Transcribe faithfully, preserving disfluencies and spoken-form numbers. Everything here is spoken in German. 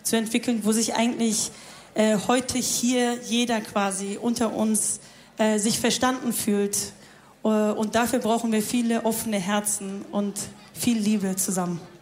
zu entwickeln, wo sich eigentlich äh, heute hier jeder quasi unter uns äh, sich verstanden fühlt. Äh, und dafür brauchen wir viele offene Herzen und viel Liebe zusammen.